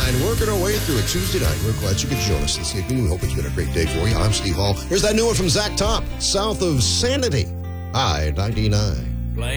99, working our way through a Tuesday night. We're glad you could join us this evening. We hope it's been a great day for you. I'm Steve Hall. Here's that new one from Zach Top, South of Sanity, I-99.